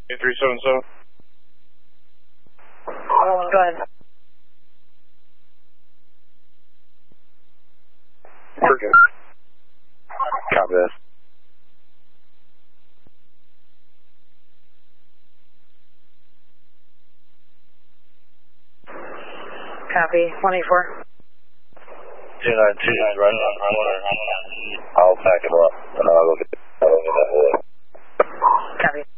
377. Go ahead. We're good. Copy that. Copy. 184. 2929, right on. I'll pack him up and I'll go get that wood. Copy.